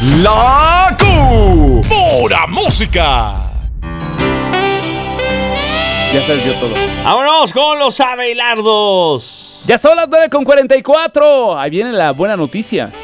La Q. Pura música. Ya se desvió todo. ¡Vámonos con los Abelardos! Ya son las 9:44. Ahí viene la buena noticia.